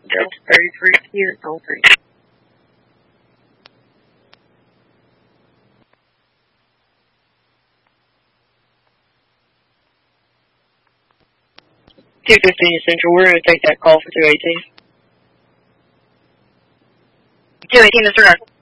Delta 33 here, toll free. 215 Central, we're going to take that call for 218. 218, Mr. North.